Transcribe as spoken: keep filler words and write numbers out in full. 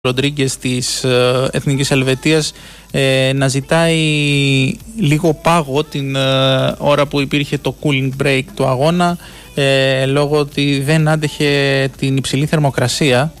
Ροντρίγκες της ε, Εθνικής Ελβετίας ε, να ζητάει λίγο πάγο την ε, ώρα που υπήρχε το cooling break του αγώνα, ε, λόγω ότι δεν άντεχε την υψηλή θερμοκρασία